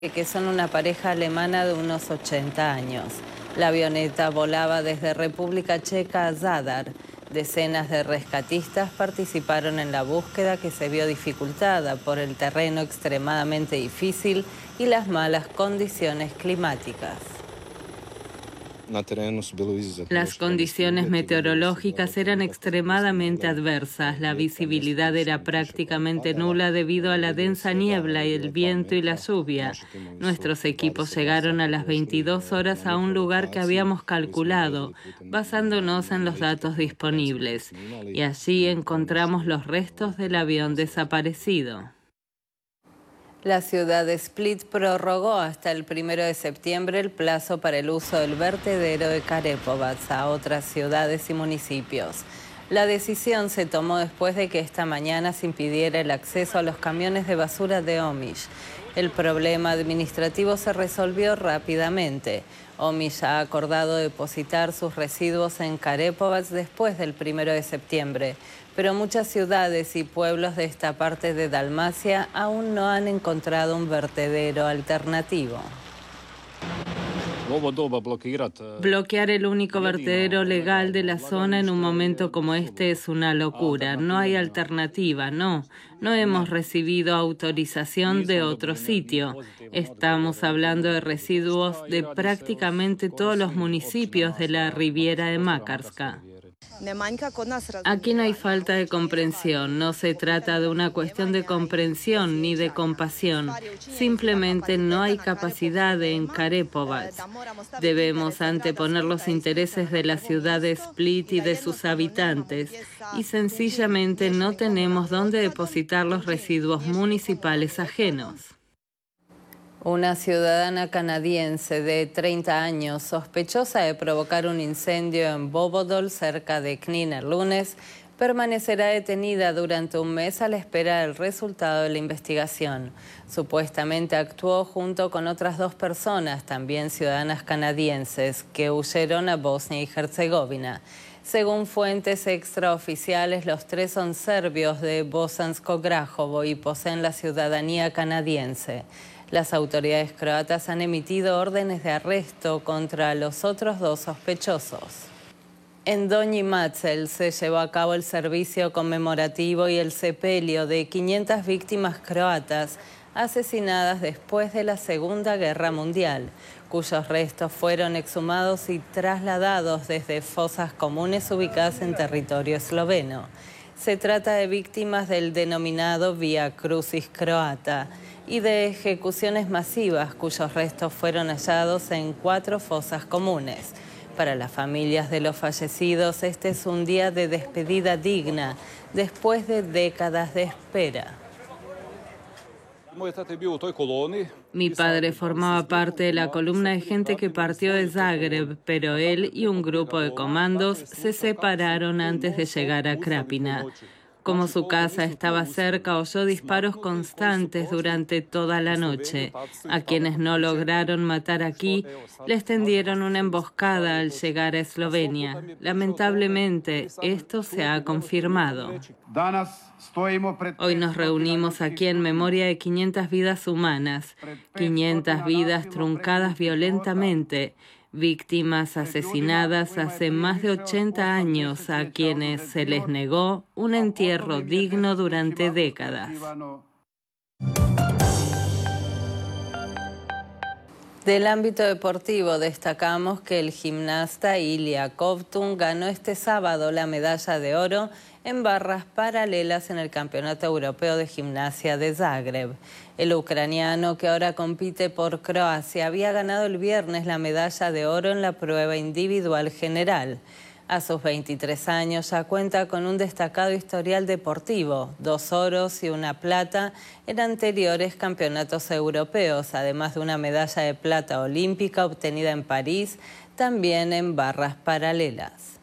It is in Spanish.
que son una pareja alemana de unos 80 años. La avioneta volaba desde República Checa a Zadar. Decenas de rescatistas participaron en la búsqueda, que se vio dificultada por el terreno extremadamente difícil y las malas condiciones climáticas. Las condiciones meteorológicas eran extremadamente adversas. La visibilidad era prácticamente nula debido a la densa niebla, el viento y la lluvia. Nuestros equipos llegaron a las 22 horas a un lugar que habíamos calculado, basándonos en los datos disponibles. Y allí encontramos los restos del avión desaparecido. La ciudad de Split prorrogó hasta el 1 de septiembre el plazo para el uso del vertedero de Karepovac a otras ciudades y municipios. La decisión se tomó después de que esta mañana se impidiera el acceso a los camiones de basura de Omish. El problema administrativo se resolvió rápidamente. Omish ha acordado depositar sus residuos en Karepovac después del 1 de septiembre, pero muchas ciudades y pueblos de esta parte de Dalmacia aún no han encontrado un vertedero alternativo. Bloquear el único vertedero legal de la zona en un momento como este es una locura. No hay alternativa, no. No hemos recibido autorización de otro sitio. Estamos hablando de residuos de prácticamente todos los municipios de la Riviera de Makarska. Aquí no hay falta de comprensión, no se trata de una cuestión de comprensión ni de compasión, simplemente no hay capacidad en Karepovac. Debemos anteponer los intereses de la ciudad de Split y de sus habitantes, y sencillamente no tenemos dónde depositar los residuos municipales ajenos. Una ciudadana canadiense de 30 años, sospechosa de provocar un incendio en Bobodol, cerca de Knyn, el lunes, permanecerá detenida durante un mes a la espera del resultado de la investigación. Supuestamente actuó junto con otras 2 personas, también ciudadanas canadienses, que huyeron a Bosnia y Herzegovina. Según fuentes extraoficiales, los 3 son serbios de Bosansko Grahovo y poseen la ciudadanía canadiense. Las autoridades croatas han emitido órdenes de arresto contra los otros 2 sospechosos. En Donji Maček se llevó a cabo el servicio conmemorativo y el sepelio de 500 víctimas croatas asesinadas después de la Segunda Guerra Mundial, cuyos restos fueron exhumados y trasladados desde fosas comunes ubicadas en territorio esloveno. Se trata de víctimas del denominado Vía Crucis croata y de ejecuciones masivas cuyos restos fueron hallados en 4 fosas comunes. Para las familias de los fallecidos, este es un día de despedida digna después de décadas de espera. Mi padre formaba parte de la columna de gente que partió de Zagreb, pero él y un grupo de comandos se separaron antes de llegar a Krapina. Como su casa estaba cerca, oyó disparos constantes durante toda la noche. A quienes no lograron matar aquí, les tendieron una emboscada al llegar a Eslovenia. Lamentablemente, esto se ha confirmado. Hoy nos reunimos aquí en memoria de 500 vidas humanas, 500 vidas truncadas violentamente, víctimas asesinadas hace más de 80 años a quienes se les negó un entierro digno durante décadas. Del ámbito deportivo destacamos que el gimnasta Ilya Kovtun ganó este sábado la medalla de oro en barras paralelas en el Campeonato Europeo de Gimnasia de Zagreb. El ucraniano, que ahora compite por Croacia, había ganado el viernes la medalla de oro en la prueba individual general. A sus 23 años ya cuenta con un destacado historial deportivo, 2 oros y 1 plata en anteriores campeonatos europeos, además de una medalla de plata olímpica obtenida en París, también en barras paralelas.